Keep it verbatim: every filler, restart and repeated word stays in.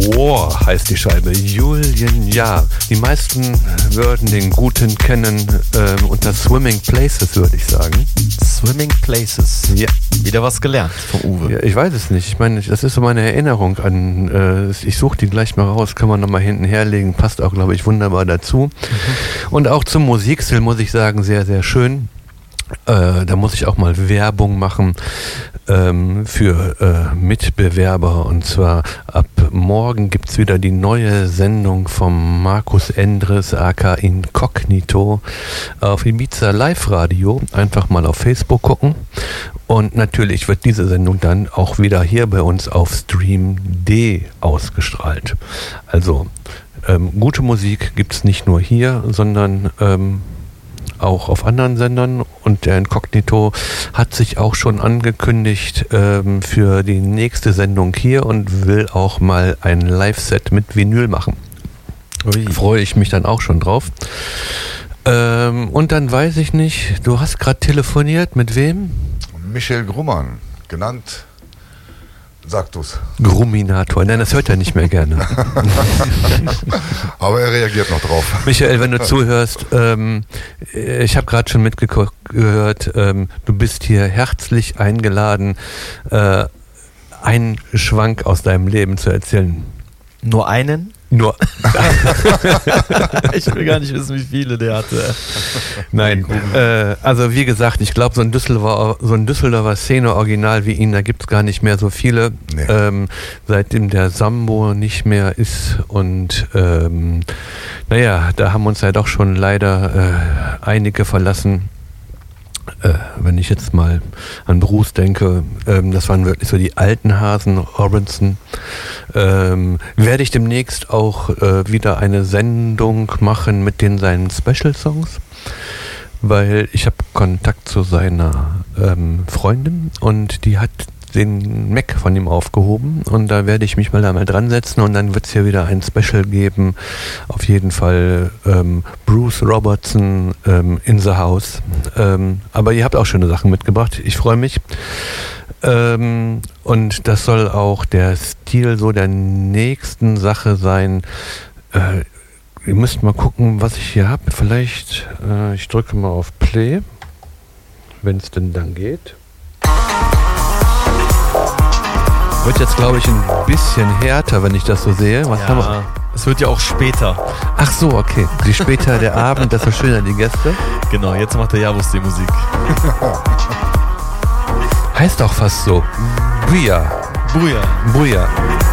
War heißt die Scheibe. Julian Jahr. Die meisten würden den Guten kennen äh, unter Swimming Places, würde ich sagen. Swimming Places. Ja. Wieder was gelernt vom Uwe. Ja, ich weiß es nicht. Ich meine, das ist so meine Erinnerung an. Äh, ich suche die gleich mal raus, kann man nochmal hinten herlegen. Passt auch, glaube ich, wunderbar dazu. Mhm. Und auch zum Musikstil muss ich sagen, sehr, sehr schön. Äh, da muss ich auch mal Werbung machen ähm, für äh, Mitbewerber, und zwar ab morgen gibt es wieder die neue Sendung vom Markus Endres aka Incognito auf Ibiza Live Radio. Einfach mal auf Facebook gucken, und natürlich wird diese Sendung dann auch wieder hier bei uns auf Stream D ausgestrahlt. Also ähm, gute Musik gibt es nicht nur hier, sondern ähm, auch auf anderen Sendern, und der Incognito hat sich auch schon angekündigt ähm, für die nächste Sendung hier und will auch mal ein Live-Set mit Vinyl machen. Ui. Freue ich mich dann auch schon drauf. Ähm, und dann weiß ich nicht, du hast gerade telefoniert, mit wem? Michel Grumman, genannt, sag du's. Gruminator, nein, das hört er nicht mehr gerne. Aber er reagiert noch drauf. Michael, wenn du zuhörst, ähm, ich habe gerade schon mitgehört, ähm, du bist hier herzlich eingeladen, äh, einen Schwank aus deinem Leben zu erzählen. Nur einen? Nur. Ich will gar nicht wissen, wie viele der hatte. Nein, äh, also wie gesagt, ich glaube, so ein Düsseldorfer, so ein Düsseldorfer Szene-Original wie ihn, da gibt es gar nicht mehr so viele. Nee. Ähm, seitdem der Sambo nicht mehr ist, und ähm, naja, da haben uns ja doch schon leider äh, einige verlassen. Äh, wenn ich jetzt mal an Bruce denke, ähm, das waren wirklich so die alten Hasen, Robinson, ähm, werde ich demnächst auch äh, wieder eine Sendung machen mit den seinen Special-Songs, weil ich habe Kontakt zu seiner ähm, Freundin, und die hat den Mac von ihm aufgehoben, und da werde ich mich mal da mal dran setzen, und dann wird es hier wieder ein Special geben. Auf jeden Fall ähm, Bruce Robertson ähm, in the house. Ähm, aber ihr habt auch schöne Sachen mitgebracht. Ich freue mich. Ähm, und das soll auch der Stil so der nächsten Sache sein. Äh, ihr müsst mal gucken, was ich hier habe. Vielleicht, äh, ich drücke mal auf Play, wenn es denn dann geht. Wird jetzt, glaube ich, ein bisschen härter, wenn ich das so sehe. Was ja, haben wir? Es wird ja auch später. Ach so, okay. Je später der Abend, desto schöner die Gäste. Genau, jetzt macht der Javus die Musik. Heißt auch fast so. Buja. Buja. Buja.